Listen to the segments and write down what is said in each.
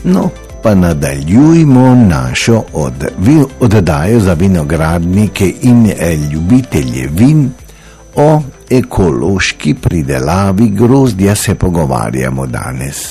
No, pa nadaljujmo našo oddajo za vinogradnike in ljubitelje vin. O ekološki pridelavi grozdja se pogovarjamo danes.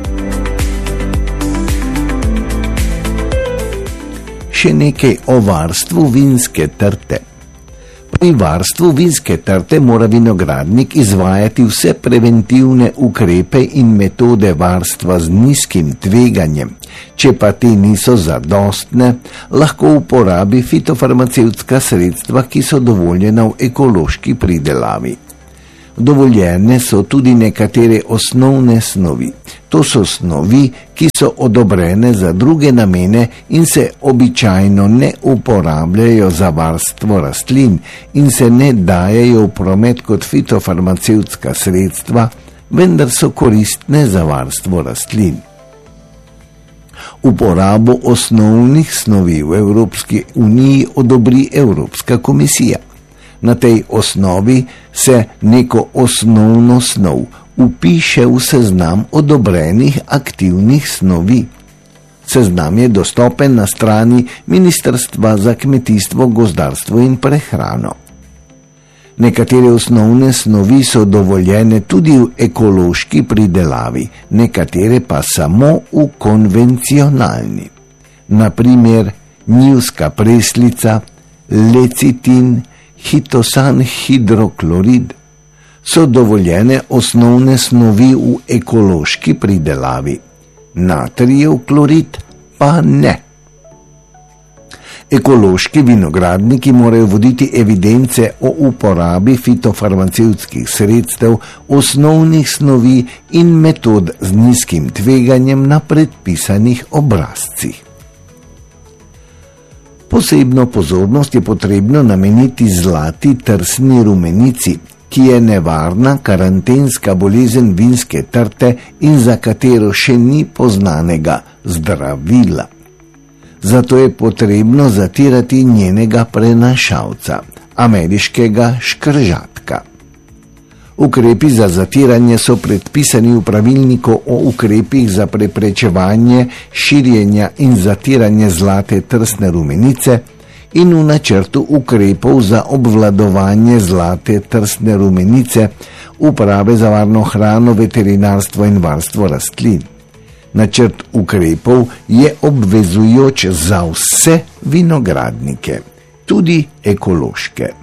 Še nekaj o varstvu vinske trte. Pri varstvu vinske trte mora vinogradnik izvajati vse preventivne ukrepe in metode varstva z nizkim tveganjem. Če pa te niso zadostne, lahko uporabi fitofarmacevtska sredstva, ki so dovoljena v ekološki pridelavi. Dovoljene so tudi nekatere osnovne snovi. To so snovi, ki so odobrene za druge namene in se običajno ne uporabljajo za varstvo rastlin in se ne dajejo v promet kot fitofarmacevtska sredstva, vendar so koristne za varstvo rastlin. Uporabo osnovnih snovi v Evropski uniji odobri Evropska komisija. Na tej osnovi se neko osnovno snov vpiše v seznam odobrenih aktivnih snovi. Seznam je dostopen na strani Ministrstva za kmetijstvo, gozdarstvo in prehrano. Nekatere osnovne snovi so dovoljene tudi v ekološki pridelavi, nekatere pa samo v konvencionalni. Na primer, njivska preslica, lecitin, hitosan hidroklorid so dovoljene osnovne snovi v ekološki pridelavi, natrijev klorid pa ne. Ekološki vinogradniki morajo voditi evidence o uporabi fitofarmacevtskih sredstev, osnovnih snovi in metod z nizkim tveganjem na predpisanih obrazcih. Posebno pozornost je potrebno nameniti zlati trsni rumenici, ki je nevarna karantenska bolezen vinske trte in za katero še ni poznanega zdravila. Zato je potrebno zatirati njenega prenašalca, ameriškega škržatka. Ukrepi za zatiranje so predpisani v pravilniku o ukrepih za preprečevanje širjenja in zatiranje zlate trsne rumenice in v načrtu ukrepov za obvladovanje zlate trsne rumenice Uprave za varno hrano, veterinarstvo in varstvo rastlin. Načrt ukrepov je obvezujoč za vse vinogradnike, tudi ekološke.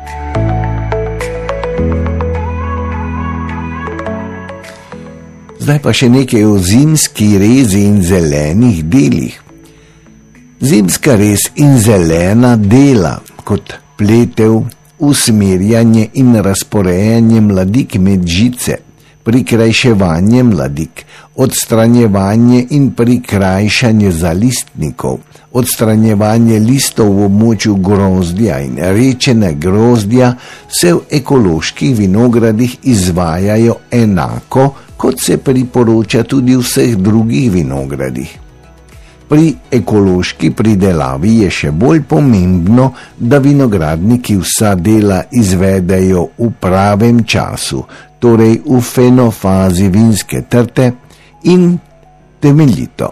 Zdaj pa še nekaj o zimski rezi in zelenih delih. Zimska rez in zelena dela, kot pletev, usmerjanje in razporejanje mladik med žice, prikrajševanje mladik, odstranjevanje in prikrajšanje zalistnikov, odstranjevanje listov v območju grozdja in rečene grozdja se v ekoloških vinogradih izvajajo enako, kot se priporoča tudi v vseh drugih vinogradih. Pri ekološki pridelavi je še bolj pomembno, da vinogradniki vsa dela izvedejo v pravem času, torej v fenofazi vinske trte in temeljito.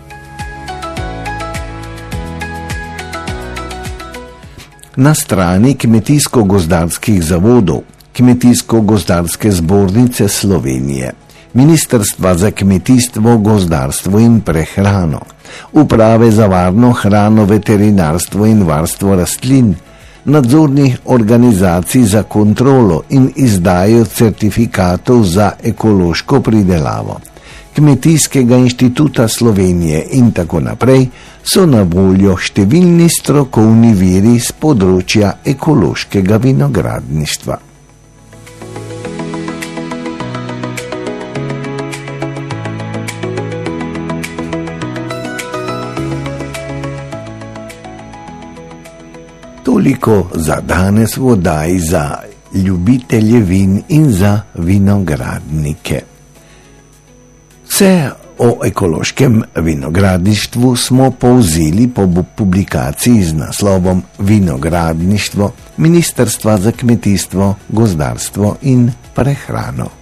Na strani Kmetijsko-gozdarskih zavodov, Kmetijsko-gozdarske zbornice Slovenije, Ministrstva za kmetijstvo, gozdarstvo in prehrano, Uprave za varno hrano, veterinarstvo in varstvo rastlin, nadzornih organizacij za kontrolo in izdajo certifikatov za ekološko pridelavo, Kmetijskega inštituta Slovenije in tako naprej, so na voljo številni strokovni viri z področja ekološkega vinogradništva. Toliko za danes v oddaji za ljubitelje vin in za vinogradnike. Vse o ekološkem vinogradništvu smo povzeli po publikaciji z naslovom Vinogradništvo Ministrstva za kmetijstvo, gozdarstvo in prehrano.